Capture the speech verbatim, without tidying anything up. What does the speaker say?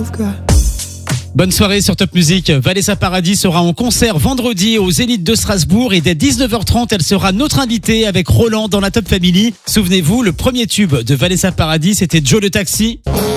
I've got. Bonne soirée sur Top Music. Vanessa Paradis sera en concert vendredi aux Zénith de Strasbourg et dès dix-neuf heures trente, elle sera notre invitée avec Roland dans la Top Family. Souvenez-vous, le premier tube de Vanessa Paradis, c'était Joe le Taxi.